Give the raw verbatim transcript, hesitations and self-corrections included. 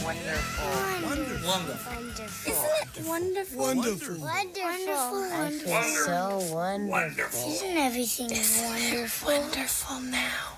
Wonderful. Wonderful. Wonderful. Isn't it wonderful? Wonderful. Wonderful. I feel so wonderful. Isn't everything wonderful? Wonderful now.